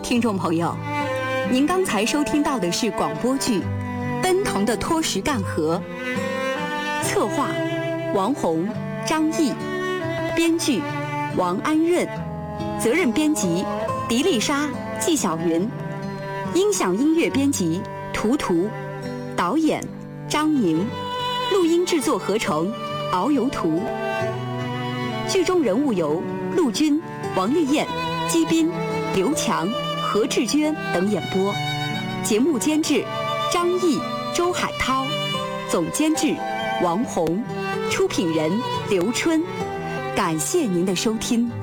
听众朋友，您刚才收听到的是广播剧《奔腾的脱石干河》，策划王红、张毅，编剧王安润，责任编辑狄丽莎、纪晓云，音响音乐编辑图图，导演张宁，录音制作合成敖游图。剧中人物由陆军、王丽燕、姬斌、刘强、何志娟等演播，节目监制张毅、周海涛，总监制王红，出品人刘春。感谢您的收听。